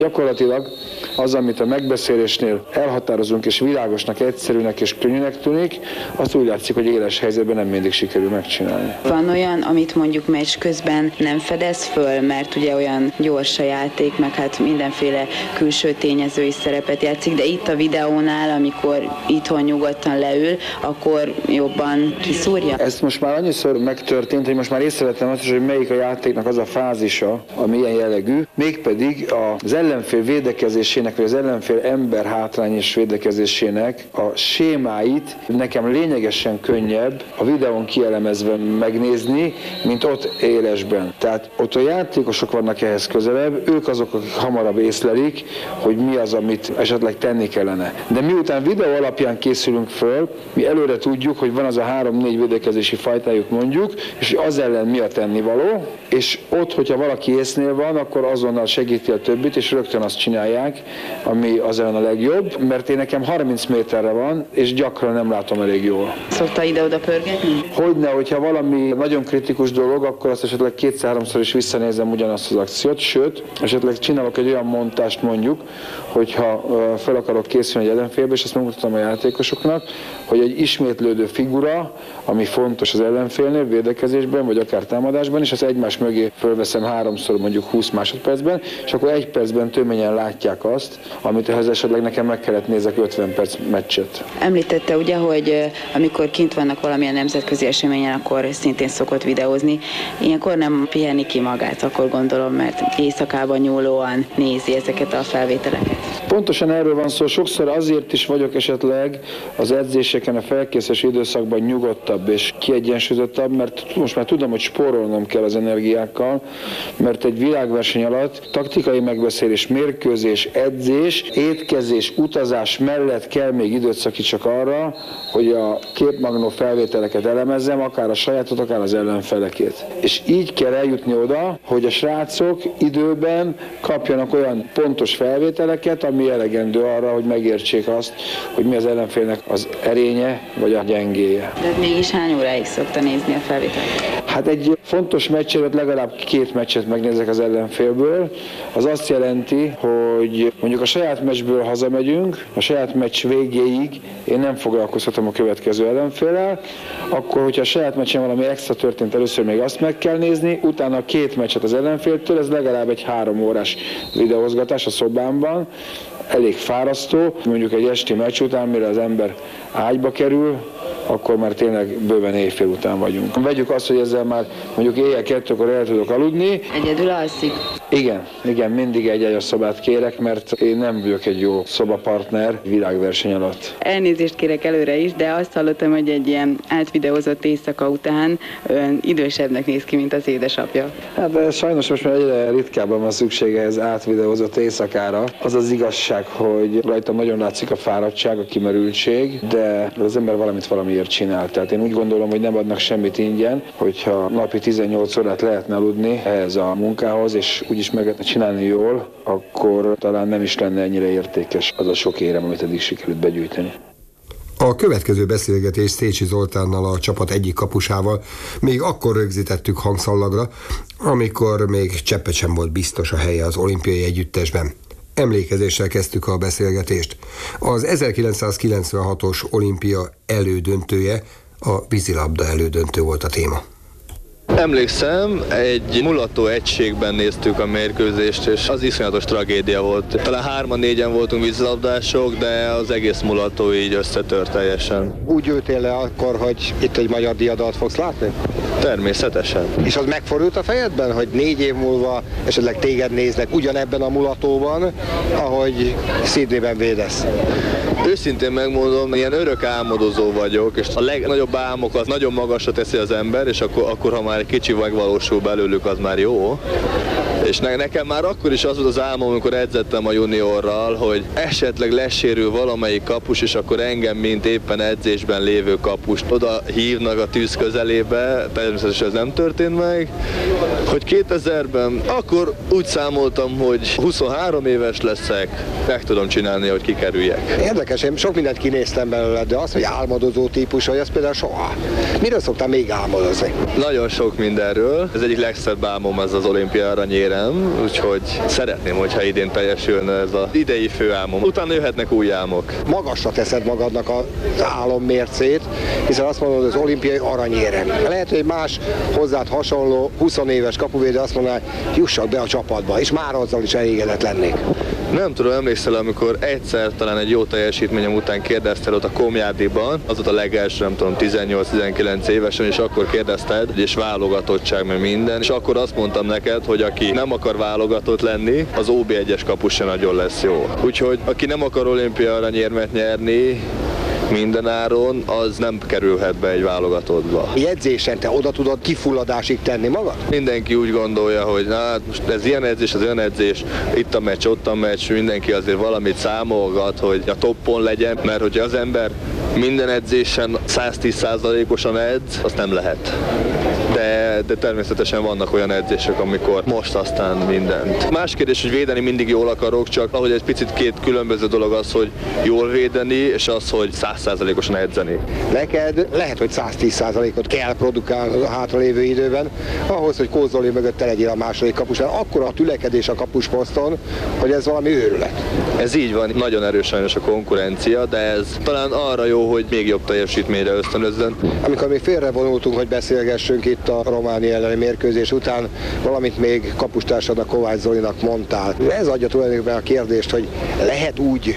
Gyakorlatilag az, amit a megbeszélésnél elhatározunk és világosnak, egyszerűnek és könnyűnek tűnik, azt úgy látszik, hogy éles helyzetben nem mindig sikerül megcsinálni. Van olyan, amit mondjuk meccs közben nem fedez föl, mert ugye olyan gyors a játék, meg hát mindenféle külső tényező is szerepet játszik, de itt a videónál, amikor itthon nyugodtan leül, akkor jobban kiszúrja? Ez most már annyiszor megtörtént, hogy most már észrevettem azt is, hogy melyik a játéknak az a fázisa, ami ilyen jellegű, mégpedig az ellenfél védekezésének, vagy az ellenfél ember hátrányos védekezésének a sémáit nekem lényegesen könnyebb a videón kielemezve megnézni, mint ott élesben. Tehát ott a játékosok vannak ehhez közelebb, ők azok, akik hamarabb észlelik, hogy mi az, amit esetleg tenni kellene. De miután videó alapján készülünk föl, mi előre tudjuk, hogy van az a 3-4 védekezési fajtájuk mondjuk, és az ellen mi a tennivaló, és ott, hogyha valaki észnél van, akkor azonnal segíti a többit, és rögtön azt csinálják, ami az ellen a legjobb, mert én nekem 30 méterre van, és gyakran nem látom elég jól. Szokta ide-oda pörgetni? Hogyne, hogyha valami nagyon kritikus dolog, akkor azt esetleg 2-3-szor is visszanézem ugyanazt az akciót, sőt, esetleg csinálok egy olyan montást mondjuk, hogyha fel akarok készülni egy ellenfélbe, és azt megmutatom a játékosoknak, hogy egy ismétlődő figura, ami fontos az ellenfélnél, védekezésben, vagy akár támadásban, és azt egymás mögé fölveszem 3-szor mondjuk 20 másodpercben, és akkor 1 percben töményen látják azt, amit ehhez esetleg nekem meg kellett nézek 50 perc meccset. Említette ugye, hogy amikor kint vannak valamilyen nemzetközi eseményen, akkor szintén szokott videózni. Ilyenkor nem pihenni ki magát, akkor gondolom, mert éjszakában nyúlóan nézi ezeket a felvételeket. Pontosan erről van szó, sokszor azért is vagyok esetleg az edzéseken, a felkészülési időszakban nyugodtabb és kiegyensúlyozottabb, mert most már tudom, hogy spórolnom kell az energiákkal, mert egy világverseny alatt taktikai megbeszélés, mérkőzés, edzés, étkezés, utazás mellett kell még időt szakítsak arra, hogy a képmagnó felvételeket elemezzem, akár a sajátot, akár az ellenfelekét. És így kell eljutni oda, hogy a srácok időben kapjanak olyan pontos felvételeket, ami elegendő arra, hogy megértsék azt, hogy mi az ellenfélnek az erénye vagy a gyengéje. De mégis hány óráig szokta nézni a felvételeket? Hát egy fontos meccs előtt legalább 2 meccset megnézek az ellenfélből. Az azt jelenti, hogy mondjuk a saját meccsből hazamegyünk, a saját meccs végéig én nem foglalkozhatom a következő ellenféllel, akkor, hogyha a saját meccsen valami extra történt, először még azt meg kell nézni, utána 2 meccset az ellenféltől, ez legalább egy 3 órás videózgatás a szobámban, elég fárasztó, mondjuk egy esti meccs után, mire az ember ágyba kerül, akkor már tényleg bőven éjfél után vagyunk. Vegyük azt, hogy ezzel már mondjuk éjjel 2-kor el tudok aludni. Egyedül alszik? Igen, mindig egy ágyas szobát kérek, mert én nem vagyok egy jó szobapartner világverseny alatt. Elnézést kérek előre is, de azt hallottam, hogy egy ilyen átvideózott éjszaka után ön idősebbnek néz ki, mint az édesapja. Hát de sajnos most már egyre ritkábban van szüksége ez átvideózott éjszakára. Az az igazság, hogy rajtam nagyon látszik a fáradtság, a kimerültség, de az ember valamiért csinál. Tehát én úgy gondolom, hogy nem adnak semmit ingyen, hogyha napi 18 órát lehetne aludni ehhez a munkához, és úgyis meg lehetne csinálni jól, akkor talán nem is lenne ennyire értékes az a sok érem, amit eddig sikerült begyűjteni. A következő beszélgetés Szécsi Zoltánnal, a csapat egyik kapusával még akkor rögzítettük hangszallagra, amikor még cseppet sem volt biztos a helye az olimpiai együttesben. Emlékezéssel kezdtük a beszélgetést. Az 1996-os olimpia elődöntője, a vízilabda elődöntő volt a téma. Emlékszem, egy mulató egységben néztük a mérkőzést, és az iszonyatos tragédia volt. Talán 3-4-en voltunk vízilabdások, de az egész mulató így összetört teljesen. Úgy ültél le akkor, hogy itt egy magyar diadalt fogsz látni? Természetesen. És az megfordult a fejedben, hogy 4 év múlva esetleg téged néznek ugyanebben a mulatóban, ahogy Sydneyben védesz? Őszintén megmondom, ilyen örök álmodozó vagyok, és a legnagyobb álmokat nagyon magasra teszi az ember, és akkor ha már egy kicsi megvalósul belőlük, az már jó. És nekem már akkor is az volt az álmom, amikor edzettem a juniorral, hogy esetleg lesérül valamelyik kapus, és akkor engem, mint éppen edzésben lévő kapust oda hívnak a tűz közelébe, természetesen ez nem történt meg, hogy 2000-ben akkor úgy számoltam, hogy 23 éves leszek, meg tudom csinálni, hogy kikerüljek. Érdekes, én sok mindent kinéztem belőle, de az, hogy álmodozó típus vagy, az például soha. Miről szoktál még álmodozni? Nagyon sok mindenről. Ez egyik legszebb álmom, ez az olimpia aranyérem. nem, úgyhogy szeretném, hogyha idén teljesülne ez az idei főálmom. Utána jöhetnek új álmok. Magasra teszed magadnak az álommércét, hiszen azt mondod, az olimpiai aranyérem. Lehet, hogy más hozzád hasonló 20 éves kapuvédő azt mondaná, hogy jussak be a csapatba, és már azzal is elégedett lennék. Nem tudom, emlékszel, amikor egyszer talán egy jó teljesítményem után kérdeztél ott a Komjádiban, az ott a legelső, nem tudom, 18-19 évesen, és akkor kérdezted, és válogatottság, meg minden, és akkor azt mondtam neked, hogy aki nem akar válogatott lenni, az OB1-es kapus se nagyon lesz jó. Úgyhogy aki nem akar olimpiai aranyérmet nyerni mindenáron, az nem kerülhet be egy válogatottba. Edzésen te oda tudod kifulladásig tenni magad? Mindenki úgy gondolja, hogy na, most ez ilyen edzés, az olyan edzés, itt a meccs, ott a meccs, mindenki azért valamit számolgat, hogy a toppon legyen, mert hogyha az ember minden edzésen 110%-osan edz, azt nem lehet. De természetesen vannak olyan edzések, amikor most aztán mindent. Más kérdés, hogy védeni mindig jól akarok, csak ahogy egy picit két különböző dolog az, hogy jól védeni, és az, hogy 100%-osan edzeni. Neked lehet, hogy 110%-ot kell produkálni a hátralévő időben, ahhoz, hogy Kóz Zoli mögött te legyél a második kapusán. Akkora a tülekedés a kapusposzton, hogy ez valami őrület. Ez így van, nagyon erős sajnos a konkurencia, de ez talán arra jó, hogy még jobb teljesítményre ösztönözzön. Amikor mi félrevonultunk, hogy beszélgessünk itt a Románia elleni mérkőzés után, valamint még kapustársadnak, Kovács Zolinak mondtál. Ez adja tulajdonképpen a kérdést, hogy lehet úgy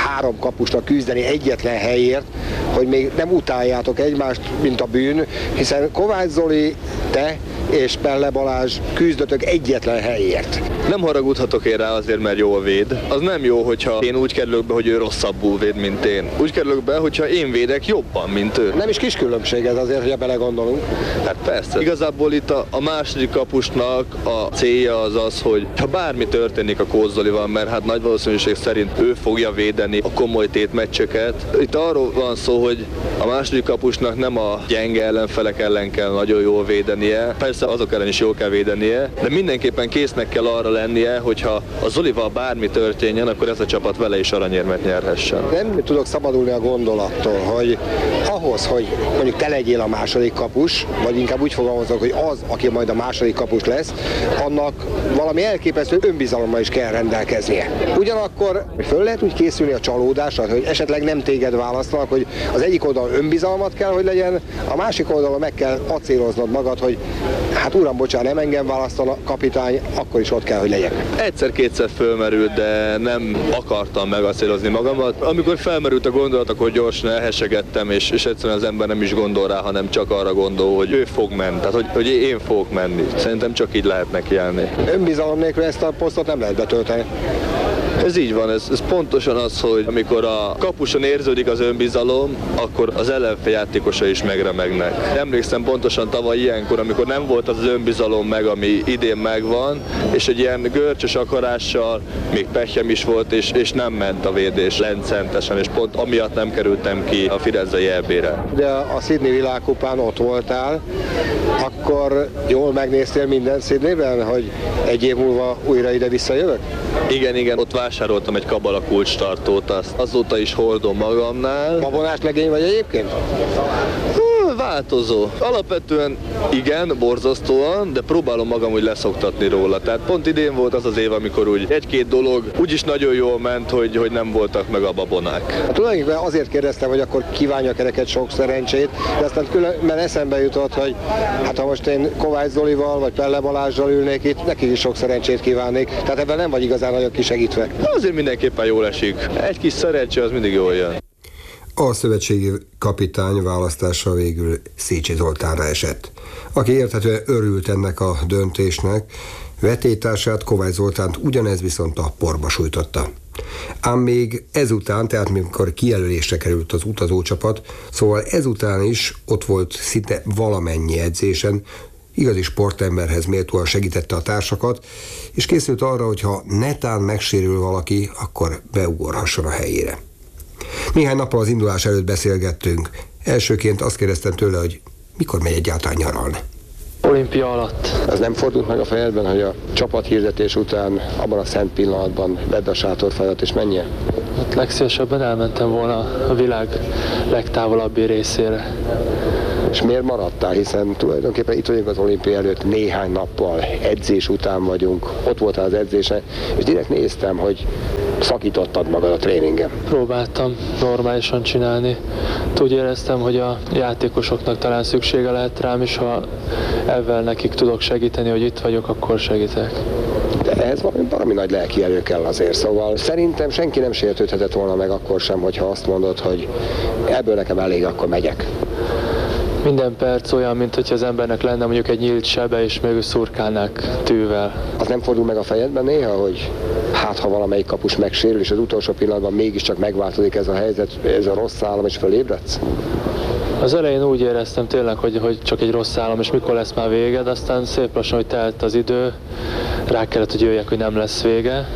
3 kapusnak küzdeni egyetlen helyért, hogy még nem utáljátok egymást, mint a bűn, hiszen Kovács Zoli, te és Pelle Balázs küzdötök egyetlen helyért. Nem haragudhatok én rá azért, mert jól véd. Az nem jó, hogyha én úgy kerülök be, hogy ő rosszabbul véd, mint én. Úgy kerülök be, hogyha én védek jobban, mint ő. Nem is kis különbség ez azért, hogyha belegondolunk. Hát persze. Igazából itt a második kapusnak a célja az az, hogy ha bármi történik a Kóz Zolival, mert hát nagy valószínűség szerint ő fogja védeni a komoly tétmeccseket. Itt arról van szó, hogy a második kapusnak nem a gyenge ellenfelek ellen kell nagyon jól védenie. Persze azok ellen is jól kell védenie, de mindenképpen késznek kell arra lennie, hogyha a Zolival bármi történjen, akkor ez a csapat vele is aranyérmet nyerhessen. Nem tudok szabadulni a gondolattól, hogy ahhoz, hogy mondjuk te legyél a második kapus, vagy inkább úgy fogalmazok, hogy az, aki majd a második kapus lesz, annak valami elképesztő önbizalommal is kell rendelkeznie. Ugyanakkor föl lehet úgy készülni a csalódásra, hogy esetleg nem téged választanak, hogy az egyik oldalon önbizalmat kell, hogy legyen, a másik oldalon meg kell acéloznod magad, hogy hát uram, bocsánat, nem engem választan a kapitány, akkor is ott kell, hogy legyek. Egyszer-kétszer fölmerült, de nem akartam megacélozni magamat. Amikor felmerült a gondolat, akkor gyorsan elhessegettem, és egyszerűen az ember nem is gondol rá, hanem csak arra gondol, hogy ő fog menni, tehát hogy én fogok menni. Szerintem csak így lehet nekiállni. Önbizalom nélkül ezt a posztot nem lehet betölteni. Ez így van, ez pontosan az, hogy amikor a kapuson érződik az önbizalom, akkor az ellenfél játékosa is megremegnek. Emlékszem pontosan tavaly ilyenkor, amikor nem volt az önbizalom meg, ami idén megvan, és egy ilyen görcsös akarással, még pehjem is volt, és nem ment a védés rendszeresen, és pont amiatt nem kerültem ki a Firenzei EB-re. De a Sydney világkupán ott voltál, akkor jól megnéztél minden Sydneyben, hogy egy év múlva újra ide visszajövök? Igen, ott vásároltam egy Kabala kulcstartót, azóta is hordom magamnál. Babonás legény vagy egyébként? Változó. Alapvetően igen, borzasztóan, de próbálom magam úgy leszoktatni róla. Tehát pont idén volt az az év, amikor úgy egy-két dolog úgyis nagyon jól ment, hogy nem voltak meg a babonák. Hát tulajdonképpen azért kérdeztem, hogy akkor kívánjak neked sok szerencsét, de aztán különben eszembe jutott, hogy hát ha most én Kovács Zolival vagy Pelle Balázsral ülnék itt, nekik is sok szerencsét kívánnék. Tehát ebben nem vagy igazán nagyon kisegítve. Azért mindenképpen jól esik. Egy kis szerencsé az mindig jól jön. A szövetségi kapitány választása végül Szécsi Zoltánra esett, aki érthetően örült ennek a döntésnek, vetélytársát, Kovács Zoltánt ugyanez viszont a porba sújtotta. Ám még ezután, tehát mikor kijelölésre került az utazócsapat, szóval ezután is ott volt szinte valamennyi edzésen, igazi sportemberhez méltóan segítette a társakat, és készült arra, hogy ha netán megsérül valaki, akkor beugorhasson a helyére. Néhány nappal az indulás előtt beszélgettünk. Elsőként azt kérdeztem tőle, hogy mikor megy egyáltalán nyaralni. Olimpia alatt. Az nem fordult meg a fejedben, hogy a csapathirdetés után abban a szent pillanatban vedd a sátorfájat és menjél? Hát legszívesebben elmentem volna a világ legtávolabbi részére. És miért maradtál? Hiszen tulajdonképpen itt vagyunk az olimpia előtt néhány nappal, edzés után vagyunk, ott voltál az edzésen, és direkt néztem, hogy szakítottad magad a tréningen. Próbáltam normálisan csinálni. Úgy éreztem, hogy a játékosoknak talán szüksége lehet rám, és ha ezzel nekik tudok segíteni, hogy itt vagyok, akkor segítek. De ehhez valami nagy lelki erő kell azért, szóval szerintem senki nem sértődhetett volna meg akkor sem, hogyha azt mondod, hogy ebből nekem elég, akkor megyek. Minden perc olyan, mint hogyha az embernek lenne mondjuk egy nyílt sebe, és mögül szurkálnák tűvel. Az nem fordul meg a fejedben néha, hogy hát ha valamelyik kapus megsérül, és az utolsó pillanatban mégiscsak megváltozik ez a helyzet, ez a rossz álom, és fölébredsz? Az elején úgy éreztem tényleg, hogy csak egy rossz álom, és mikor lesz már vége, de aztán szép lassan, hogy telt az idő, rá kellett, hogy jöjjek, hogy nem lesz vége.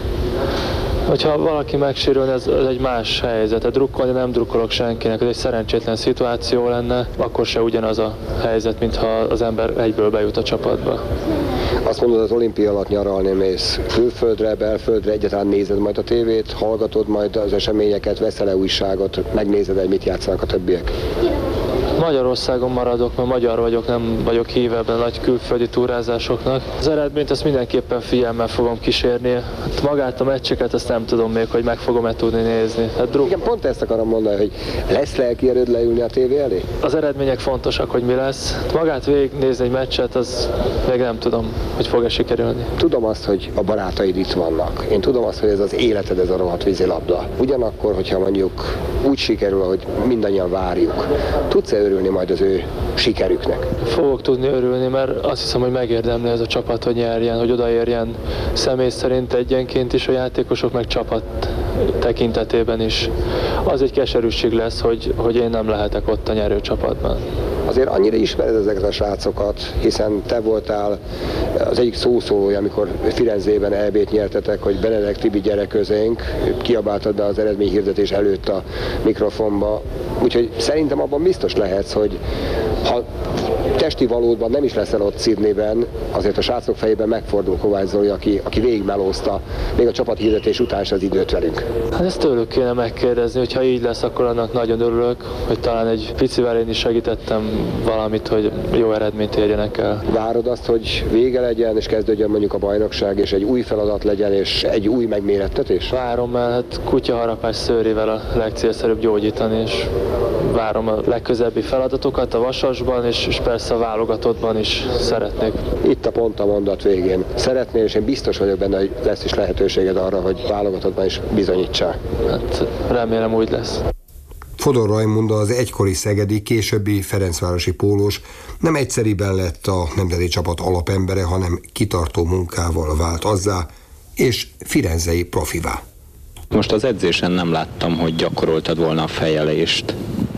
Hogyha valaki megsérülne, ez egy más helyzet. Drukkolni nem drukkolok senkinek, ez egy szerencsétlen szituáció lenne, akkor se ugyanaz a helyzet, mintha az ember egyből bejut a csapatba. Azt mondod, az olimpia alatt nyaralni mész külföldre, belföldre, egyáltalán nézed majd a tévét, hallgatod majd az eseményeket, veszel-e újságot, megnézed, hogy mit játszanak a többiek? Magyarországon maradok, mert magyar vagyok, nem vagyok híve ebben a nagy külföldi túrázásoknak. Az eredményt ezt mindenképpen figyelemmel fogom kísérni. Hát magát a meccseket azt nem tudom még, hogy meg fogom-e tudni nézni. Igen, pont ezt akarom mondani, hogy lesz lelki erőd leülni a tévé elé? Az eredmények fontosak, hogy mi lesz. Magát végignézni egy meccset, az még nem tudom, hogy fog-e sikerülni. Tudom azt, hogy a barátaid itt vannak. Én tudom azt, hogy ez az életed, ez a rohadt vízilabda. Ugyanakkor, hogyha mondjuk úgy sikerül, ahogy mindannyian várjuk, tudsz-e örülni majd az ő sikerüknek? Fogok tudni örülni, mert azt hiszem, hogy megérdemli ez a csapat, hogy nyerjen, hogy odaérjen személy szerint egyenként is a játékosok, meg csapat tekintetében is. Az egy keserűség lesz, hogy én nem lehetek ott a nyerő csapatban. Azért annyira ismered ezeket a srácokat, hiszen te voltál az egyik szószólója, amikor Firenzében EB-t nyertetek, hogy Benedek Tibi gyere közénk, kiabáltad be az eredményhirdetés előtt a mikrofonba. Úgyhogy szerintem abban biztos lehetsz, hogy ha testi valódban nem is leszel ott Sydneyben, azért a srácok fejében megfordul Kovács Zoli, aki végigmelózta még a csapathirdetés után is az időt velünk. Hát ezt tőlük kéne megkérdezni, hogy ha így lesz, akkor annak nagyon örülök, hogy talán egy picivel én is segítettem valamit, hogy jó eredményt érjenek el. Várod azt, hogy vége legyen, és kezdődjön mondjuk a bajnokság, és egy új feladat legyen, és egy új megmérettetés? Várom, mert hát kutyaharapás szőrével a legcélszerűbb gyógyítani, és várom a legközelebbi feladatokat a Vasasban, és persze a válogatottban is szeretnék. Itt a pont a mondat végén. Szeretnél, és én biztos vagyok benne, hogy lesz is lehetőséged arra, hogy válogatottban is bizonyítsál. Hát remélem úgy lesz. Fodor Rajmund az egykori szegedi, későbbi ferencvárosi pólós nem egyszeriben lett a nemzeti csapat alapembere, hanem kitartó munkával vált azzá, és firenzei profivá. Most az edzésen nem láttam, hogy gyakoroltad volna a fejelést.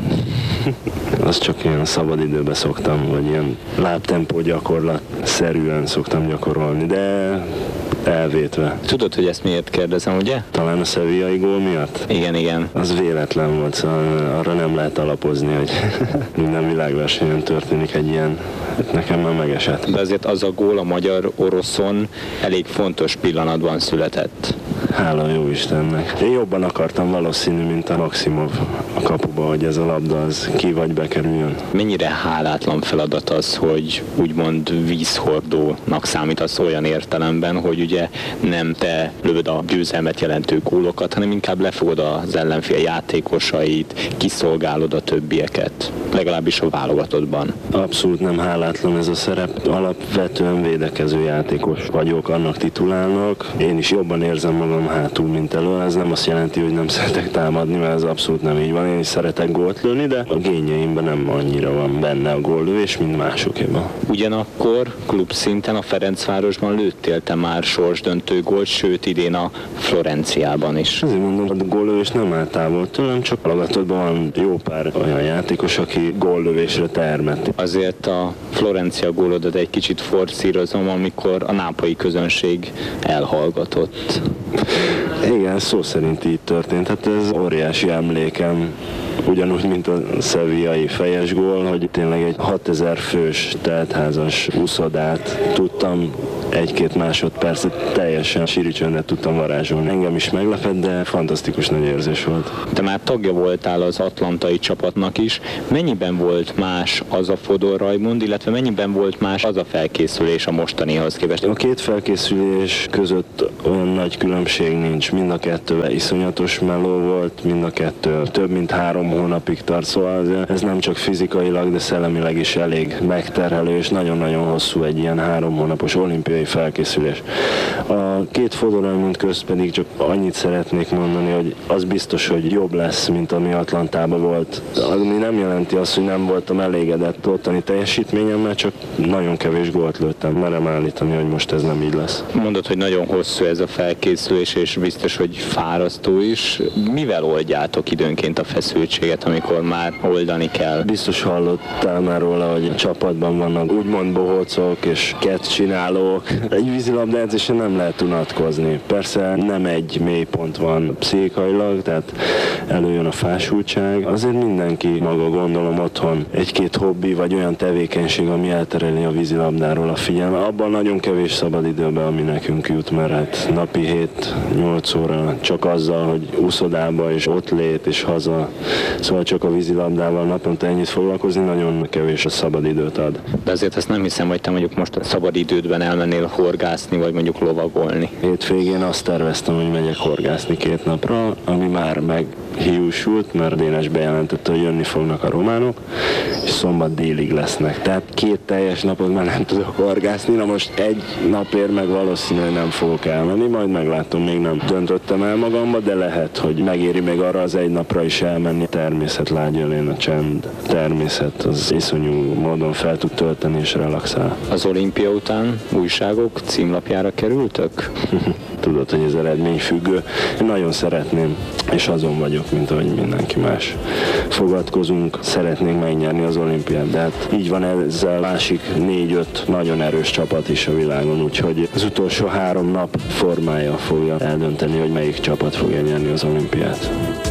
Azt csak ilyen szabadidőben szoktam, vagy ilyen lábtempó gyakorlat-szerűen szoktam gyakorolni, de elvétve. Tudod, hogy ezt miért kérdezem, ugye? Talán a sevillai gól miatt? Igen. Az véletlen volt, szóval arra nem lehet alapozni, hogy minden világversenyen történik egy ilyen. Nekem már megesett. De azért az a gól a magyar-oroszon elég fontos pillanatban született. Hála jó Istennek. Én jobban akartam valószínű, mint a Maximov a kapuba, hogy ez a labda az ki vagy bekerüljön. Mennyire hálátlan feladat az, hogy úgymond vízhordónak számítasz olyan értelemben, hogy ugye nem te lövöd a győzelmet jelentő gólokat, hanem inkább lefogod az ellenfél játékosait, kiszolgálod a többieket, legalábbis a válogatottban. Abszolút nem hálátlan ez a szerep. Alapvetően védekező játékos vagyok, annak titulálnak. Én is jobban érzem magam hátul, mint elől. Ez nem azt jelenti, hogy nem szeretek támadni, mert ez abszolút nem így van. Én is szeretek gólt lőni, de a génjeimben nem annyira van benne a góllövés, mint másokéban. Ugyanakkor klubszinten a Ferencvárosban lőttél te már sorsdöntő gólt, sőt idén a Florenciában is. Azért mondom, hogy a góllövés nem áll távol tőlem, csak alapvetően van jó pár olyan játékos, aki góllövésre termett. Azért a Florencia gólodat egy kicsit forszírozom, amikor a nápolyi közönség elhallgatott. Igen, szó szerint így történt. Hát ez óriási emlékem, ugyanúgy, mint a szevillai fejes gól, hogy tényleg egy 6000 fős teltházas úszodát tudtam 1-2 másodpercet teljesen síricsöndet tudtam varázsolni. Engem is meglepett, de fantasztikus nagy érzés volt. Te már tagja voltál az atlantai csapatnak is. Mennyiben volt más az a Fodor Rajmund, illetve mennyiben volt más az a felkészülés a mostanihoz képest? A két felkészülés között olyan nagy különbség nincs. Mind a kettőben iszonyatos meló volt, mind a kettő több mint 3 hónapig tart, szóval ez nem csak fizikailag, de szellemileg is elég megterhelő, és nagyon-nagyon hosszú egy ilyen 3 hónapos olimpiai felkészülés. A két Fodor Rajmund közt pedig csak annyit szeretnék mondani, hogy az biztos, hogy jobb lesz, mint ami Atlantában volt. Ami nem jelenti azt, hogy nem voltam elégedett ottani teljesítményemmel, csak nagyon kevés gólt lőttem. Merem állítani, hogy most ez nem így lesz. Mondod, hogy nagyon hosszú ez a felkészülés, és biztos, hogy fárasztó is. Mivel oldjátok időnként a feszültséget, amikor már oldani kell? Biztos hallottál már róla, hogy a csapatban vannak úgymond bohócok és kettcsinálók. Egy vízilabdaedzésen nem lehet unatkozni. Persze nem egy mélypont van pszichikailag, tehát előjön a fásultság. Azért mindenki maga, gondolom, otthon egy-két hobbi vagy olyan tevékenység, ami eltereli a vízilabdáról a figyelme. Abban nagyon kevés szabadidőben, ami nekünk jut, mert hát napi 7-8 óra csak azzal, hogy úszodába és ott lét és haza. Szóval csak a vízilabdával naponta ennyit foglalkozni, nagyon kevés a szabadidőt ad. De azért azt nem hiszem, hogy te mondjuk most a szabadidődben elmennél horgászni, vagy mondjuk lovagolni. Hétvégén azt terveztem, hogy megyek horgászni 2 napra, ami már meghiúsult, mert Dénes bejelentette, hogy jönni fognak a románok, és szombat délig lesznek. Tehát 2 teljes napot már nem tudok horgászni, na most egy napért meg valószínűleg nem fogok elmenni, majd meglátom, még nem döntöttem el magamba, de lehet, hogy megéri még arra az egy napra is elmenni. Természet lágyölén a csend, természet az iszonyú módon fel tud tölteni és relaxál. Az olimpia után újságok címlapjára kerültök? Tudod, hogy ez eredményfüggő. Én nagyon szeretném, és azon vagyok, mint ahogy mindenki más. Fogadkozunk, szeretnénk megnyerni az olimpiát, de hát így van ezzel másik 4-5 nagyon erős csapat is a világon, úgyhogy az utolsó 3 nap formája fogja eldönteni, hogy melyik csapat fogja nyerni az olimpiát.